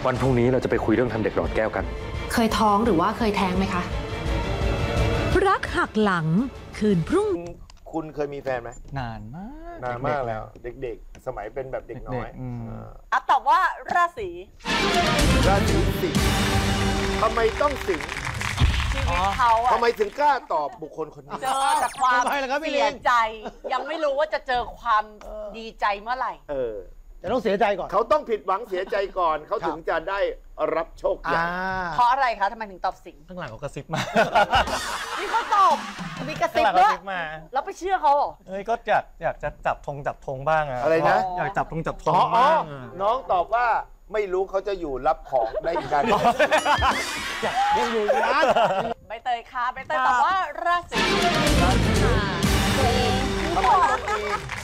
วันพรุ่งนี้เราจะไปคุยเรื่องทำเด็กหลอดแก้วกันเคยท้องหรือว่าเคยแท้งไหมคะรักหักหลังคืนพรุ่งคุณเคยมีแฟนไหมนานมากนานมากแล้ว เด็กๆ สมัยเป็นแบบเด็กน้อยอัพตอบว่าราศีราศีสิงห์ทำไมต้องสิงห์ชีวิตเขาอะทำไมถึงกล้าตอบบุคคลคนนี้เจอแต่ความทำไมล่ะครับพี่ลิเสียงใจ ยังไม่รู้ว่าจะเจอความดีใจเมื่อไหร่จะต้องเสียใจก่อนเขาต้องผิดหวังเสียใจก่อน เขาถึงจะได้รับโชคใหญ่เพราะอะไรคะทำไมถึงตอบสิงห์ข้างหลังเขากระซิบมานี่เขาตอบมีกระซิข้างบหลังกด้วยระซิบมาแล้วไปเชื่อเขาเหรอเฮ้ยก็อยากจะจับธงบ้างอะอะไรนะอยากจับธงอ๋อบ้างอะน้องตอบว่าไม่รู้เขาจะอยู่รับของได้อีกนานยังอยู่อีกนานใบเตยค่ะใบเตยตอบว่าราศีทำไมต้องมี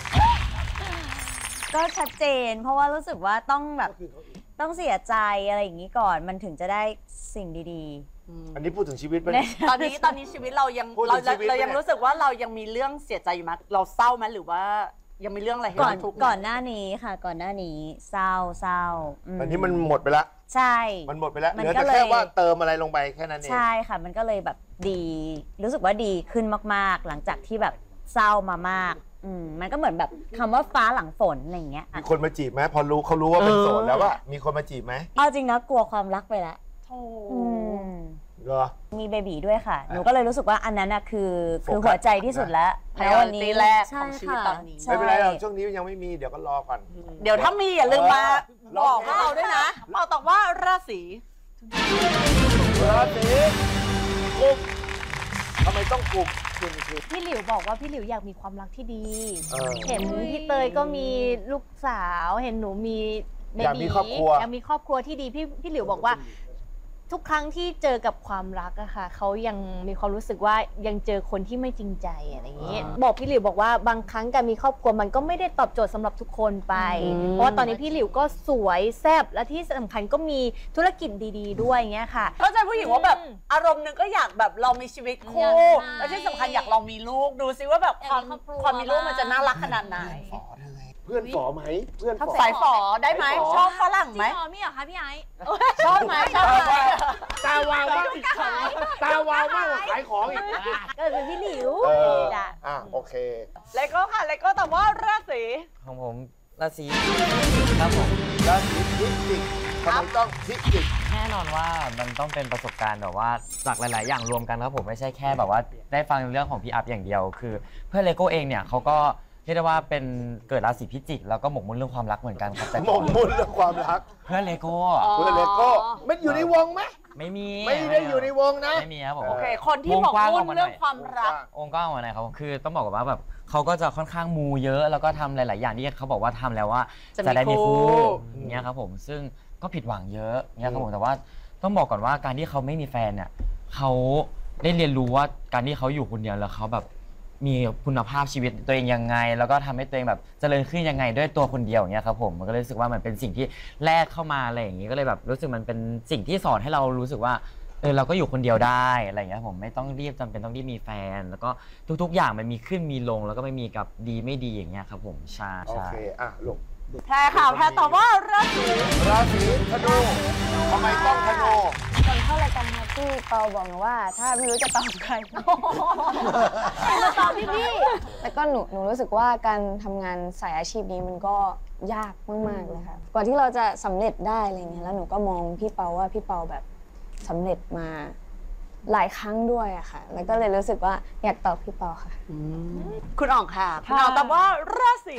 ก็ชัดเจนเพราะว่ารู้สึกว่าต้องแบบต้องเสียใจอะไรอย่างนี้ก่อนมันถึงจะได้สิ่งดีอันนี้พูดถึงชีวิตไหมๆในตอนนี้ชีวิตเรายังพูดถึงชีวิตเรายังเนี่ยรู้สึกว่าเรายังมีเรื่องเสียใจอยู่ไหมเราเศร้าไหมหรือว่ายังมีเรื่องอะไรให้ก่อนเราทุกข์ก่อนหน้านี้ค่ะ ก่อนหน้านี้เศร้าอืมอันนี้มันหมดไปละใช่มันหมดไปแล้วมันเหลือก็แต่เลยแค่ว่าเติมอะไรลงไปแค่นั้นเองใช่ค่ะ มันก็เลยแบบดี รู้สึกว่าดีขึ้นมากๆ หลังจากที่แบบเศร้ามามากมันก็เหมือนแบบคำว่าฟ้าหลังฝนอะไรอย่างเงี้ยมีคนมาจีบไหมพอรู้เขารู้ว่าเป็นโสดแล้วว่ามีคนมาจีบไหมเอาจริงนะกลัวความรักไปแล้วโธ่อืมเหรอมีเบบีด้วยค่ะ หนูก็เลยรู้สึกว่าอันนั้นน่ะคือโฟกัสหัวใจที่สุดแล้ว priority แรกใช่ของชีวิตค่ะตอนนี้ใช่ไม่เป็นไรหรอกช่วงนี้ยังไม่มีเดี๋ยวก็รอก่อนเดี๋ยวถ้ามีอย่าลืมมาเออบอกพวกเราด้วยนะเราตอบว่าราศีราศีกุมทำไมต้องกุมคุณคือพี่หลิวบอกว่าพี่หลิวอยากมีความรักที่ดีเออเห็นพี่เตยก็มีลูกสาว เห็นหนูมีเบอยากมีบีครอบครัวอยากมีครอบครัวที่ดีพี่หลิวบอกว่า ทุกครั้งที่เจอกับความรักอะค่ะเขายังมีความรู้สึกว่ายังเจอคนที่ไม่จริงใจอะไรอย่างนี้ บอกพี่หลิวบอกว่าบางครั้งการมีครอบครัวมันก็ไม่ได้ตอบโจทย์สำหรับทุกคนไป เพราะว่าตอนนี้พี่หลิวก็สวยแซ่บและที่สำคัญก็มีธุรกิจดีๆด้วยอย่างเงี้ยค่ะเข้าใจผู้หญิงว่าแบบอารมณ์หนึงก็อยากแบบเรามีชีวิตคู่ใช่แล้วที่สำคัญอยากลองมีลูกดูซิว่าแบบความอยากมีครอบครัวความมีลูกมันจะน่ารักขนาดไหนเพื่อนฝอไหมเพื่อนฝอสายฝอได้ไหมสายฝอชอบฝรั่งไหมจริงเหรอไม่เหรอคะพี่ไอซ์ชอบไหมชอบไหมตาวาวมากตาวาวมากกว่าขายของอีกก็เลยเป็นพี่หลิวเออจ้ะโอเคเลโก้ค่ะเลโก้แต่ว่าราศีของผมราศีครับผมราศีพิจิกทำไมต้องพิจิกแน่นอนว่ามันต้องเป็นประสบการณ์แบบว่าจากหลาย ๆ อย่างรวมกันครับผมไม่ใช่แค่แบบว่าได้ฟังเรื่องของพี่อัพอย่างเดียวคือเพื่อนเลโก้เองเนี่ยเขาก็เรียกได้ว่าเป็นเกิดราศีพิจิกแล้วก็หมกมุ่นเรื่องความรักเหมือนกันครับแต่หมกมุ่นเรื่องความรักเพื่อนเลโก้เพื่อนเลโก้มันอยู่ในวงไหมไม่มีไม่ได้อยู่ในวงนะไม่มีครับผมโอเคคนที่หมกมุ่นเรื่องความรักองค์กว้างกว่าไหนครับผมคือต้องบอกก่อนว่าแบบเขาก็จะค่อนข้างมูเยอะแล้วก็ทำหลาย ๆ อย่างที่เขาบอกว่าทำแล้วว่าจะมีจะได้มีคู่คู่อย่างเงี้ยครับผมซึ่งก็ผิดหวังเยอะเงี้ยครับผมแต่ว่าต้องบอกก่อนว่าการที่เขาไม่มีแฟนเนี่ยเขาได้เรียนรู้ว่าการที่เขาอยู่คนเดียวแล้วเขาแบบมีคุณภาพชีวิตตัวเองยังไง แล้วก็ทำให้ตัวเองแบบเจริญขึ้นยังไงด้วยตัวคนเดียวอย่างเงี้ยครับผมมันก็เลยรู้สึกว่ามันเป็นสิ่งที่แลกเข้ามาอะไรอย่างงี้ก็เลยแบบรู้สึกมันเป็นสิ่งที่สอนให้เรารู้สึกว่าเราก็อยู่คนเดียวได้อะไรอย่างเงี้ยผมไม่ต้องรีบจำเป็นต้องรีบมีแฟน แล้วก็ทุก ๆ อย่างมันมีขึ้นมีลงแล้วก็ไม่มีกับดีไม่ดีอย่างเงี้ยครับผมใช่โอเคลูกแพรค่ะแพรตอบว่าราศีราศีธนูทำไมต้องธนูก่อนเข้ารายการมาพี่เปาบอกหนูว่า ถ้าไม่รู้จะตอบใครมาตอบพี่แล้วก็หนูรู้สึกว่าการทำงานสายอาชีพนี้มันก็ยากมากๆเลยค่ะกว่าที่เราจะสำเร็จได้อะไรเงี้ยแล้วหนูก็มองพี่เปาว่าพี่เปาแบบสำเร็จมาหลายครั้งด้วยอะค่ะ แล้วก็เลยรู้สึกว่าอยากตอบพี่เปาค่ะคุณอ่องค่ะคุณอ่องตอบว่าราศี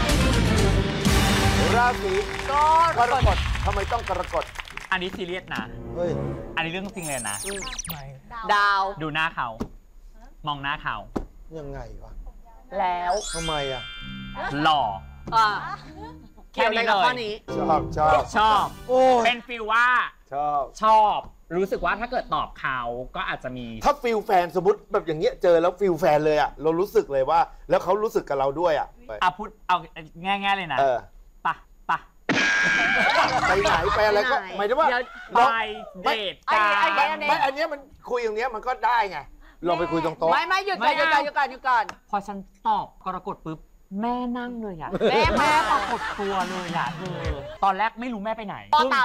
ราศีก็กรกฎทำไมต้องกรกฎอันนี้ซีเรียสนะเฮ้ยอันนี้เรื่องจริงเลยนะดาวดูหน้าเขา มองหน้าเขายังไงวะแล้วทำไมอ่ะหล่ออ่าแค่เกี่ยวอะไรนี้กับเลยข้อนี้ชอบชอบโอ้ยเป็นฟิลว่าชอบชอบ รู้สึกว่าถ้าเกิดตอบเขาก็อาจจะมีถ้าฟิลแฟนสมมติแบบอย่างเงี้ยเจอแล้วฟิลแฟนเลยอ่ะเรารู้สึกเลยว่า แล้วเขารู้สึกกับเราด้วยอ่ะพูดเอาง่ายๆเลยนะเออปะไปไหนไปอะไรก็หมายถึงว่าเดี๋ยวลองไปเดทไอ้กันไม่อันเนี้ยมันคุยอย่างเนี้ยมันก็ได้ไงลองไปคุยตรงโต๊ะไม่หยุดก่อนหยุดก่อนหยุดก่อนหยุดก่อนพอฉันตอบกรกฎปุ๊บ แม่นั่งเลยอ่ะแม่มาปรากฏตัวเลยอ่ะตอนแรกไม่รู้แม่ไปไหนพ่อตา